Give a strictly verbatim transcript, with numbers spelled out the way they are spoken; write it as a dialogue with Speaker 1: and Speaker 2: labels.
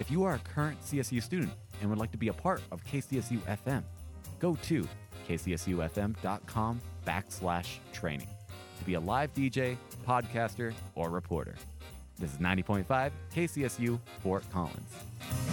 Speaker 1: If you are a current C S U student and would like to be a part of K C S U F M, go to kcsufm.com backslash training to be a live D J, podcaster, or reporter. This is ninety point five K C S U Fort Collins.